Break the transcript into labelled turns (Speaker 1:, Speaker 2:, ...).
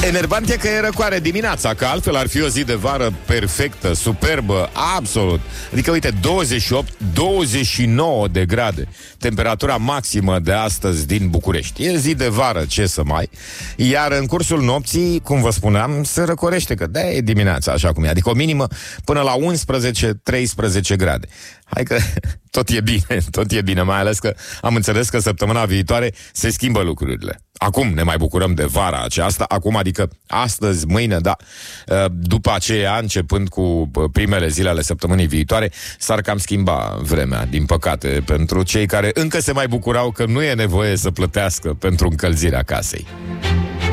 Speaker 1: Enervant e că e răcoare dimineața, că altfel ar fi o zi de vară perfectă, superbă, absolut. Adică, uite, 28-29 de grade. Temperatura maximă de astăzi din București. E zi de vară, ce să mai. Iar în cursul nopții, cum vă spuneam, se răcorește, că de-aia e dimineața așa cum e. Adică o minimă până la 11-13 grade. Hai că tot e bine, mai ales că am înțeles că săptămâna viitoare se schimbă lucrurile. Acum ne mai bucurăm de vara aceasta, acum adică astăzi, mâine, da. După aceea, începând cu primele zile ale săptămânii viitoare, s-ar cam schimba vremea, din păcate, pentru cei care încă se mai bucurau că nu e nevoie să plătească pentru încălzirea casei.